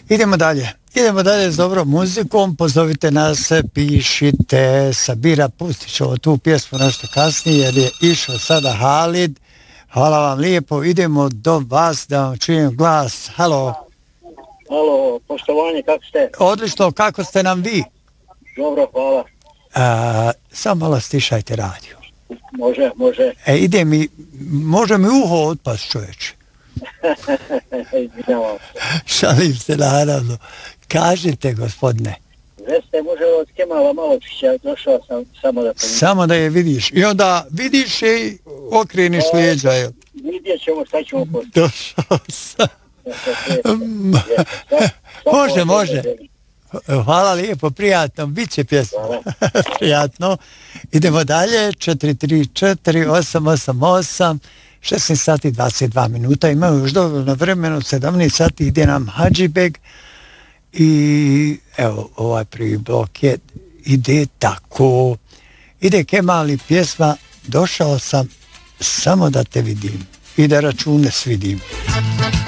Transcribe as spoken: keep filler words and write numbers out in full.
Idemo dalje. Idemo dalje s dobrom muzikom. Pozovite nas, pišite. Sabira, pustit ćemo tu pjesmu nešto kasnije jer je išao sada Halid. Hvala vam lijepo. Idemo do vas da vam čujem glas. Halo. Halo, poštovanje, kako ste? Odlično, kako ste nam vi? Dobro, hvala. A, samo malo stišajte radio. Može, može. E, ide mi, može mi uho otpast, čovječe. Izvinjavam se. Šalim se, naravno. Kažite, gospodine. Veste, može od Kemala Maločića, došao sam samo da... Povijem. Samo da je vidiš. I onda vidiš i okreniš E, lijeđa. Jel? Vidjet ćemo šta ćemo postaviti. Došao sam. Može, može. Hvala lijepo, prijatno, bit će pjesma. Prijatno. Idemo dalje, četiri tri četiri osam osam osam, šesnaest sati dvadeset dva minuta, imamo još dovoljno vremena, sedamnaest sati ide nam Hadžibeg i evo, ovaj prvi blok je, ide tako. Ide Kemali pjesma, došao sam samo da te vidim i da račune svidim.